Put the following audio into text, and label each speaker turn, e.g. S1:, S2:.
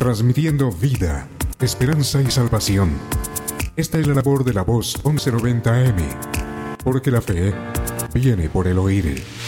S1: transmitiendo vida, esperanza y salvación. Esta es la labor de la Voz 1190 AM, porque la fe viene por el oír.